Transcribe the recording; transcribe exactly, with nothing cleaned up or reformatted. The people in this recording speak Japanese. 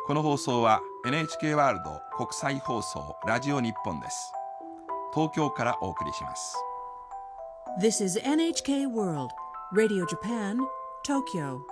この放送は エヌエイチケー ワールド国際放送ラジオ日本です。東京からお送りします。 This is エヌエイチケー World Radio Japan, Tokyo.